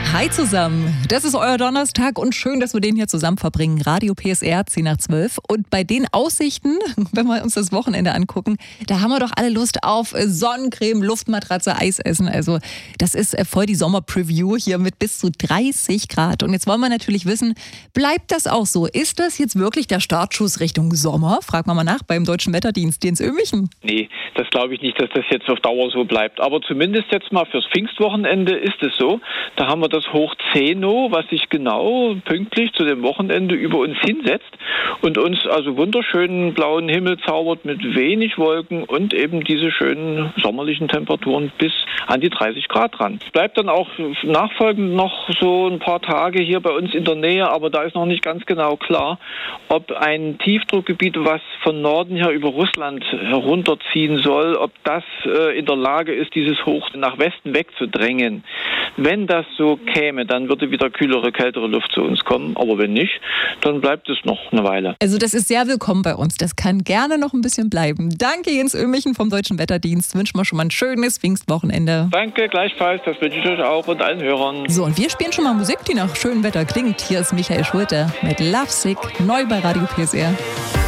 Hi zusammen, das ist euer Donnerstag und schön, dass wir den hier zusammen verbringen. Radio PSR 10 nach 12. Und bei den Aussichten, wenn wir uns das Wochenende angucken, da haben wir doch alle Lust auf Sonnencreme, Luftmatratze, Eisessen. Also das ist voll die Sommerpreview hier mit bis zu 30 Grad. Und jetzt wollen wir natürlich wissen, bleibt das auch so? Ist das jetzt wirklich der Startschuss Richtung Sommer? Fragen wir mal nach beim Deutschen Wetterdienst, Jens Ömichen. Nee, das glaube ich nicht, dass das jetzt auf Dauer so bleibt. Aber zumindest jetzt mal fürs Pfingstwochenende ist es so. Da haben wir das Hoch Zeno, was sich genau pünktlich zu dem Wochenende über uns hinsetzt und uns also wunderschönen blauen Himmel zaubert mit wenig Wolken und eben diese schönen sommerlichen Temperaturen bis an die 30 Grad ran. Es bleibt dann auch nachfolgend noch so ein paar Tage hier bei uns in der Nähe, aber da ist noch nicht ganz genau klar, ob ein Tiefdruckgebiet, was von Norden her über Russland herunterziehen soll, ob das in der Lage ist, dieses Hoch nach Westen wegzudrängen. Wenn das so käme, dann würde wieder kühlere, kältere Luft zu uns kommen. Aber wenn nicht, dann bleibt es noch eine Weile. Also das ist sehr willkommen bei uns. Das kann gerne noch ein bisschen bleiben. Danke Jens Ömichen vom Deutschen Wetterdienst. Wünschen wir schon mal ein schönes Pfingstwochenende. Danke, gleichfalls. Das wünsche ich euch auch und allen Hörern. So, und wir spielen schon mal Musik, die nach schönem Wetter klingt. Hier ist Michael Schulte mit Lovesick, neu bei Radio PSR.